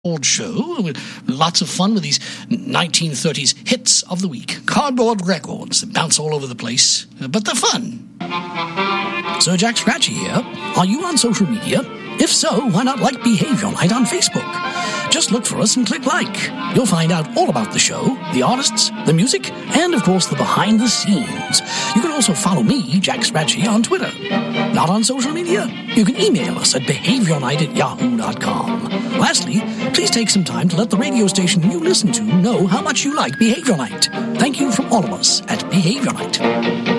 old show with lots of fun with these 1930s hits of the week. Cardboard records that bounce all over the place, but they're fun. Sir Jack Scratchy here. Are you on social media? If so, why not like Behavior Night on Facebook? Just look for us and click like. You'll find out all about the show, the artists, the music, and of course the behind the scenes. You can also follow me, Jack Scratchy, on Twitter. Not on social media? You can email us at behaviornight@yahoo.com. Lastly, please take some time to let the radio station you listen to know how much you like Behavior Night. Thank you from all of us at Behavior Night.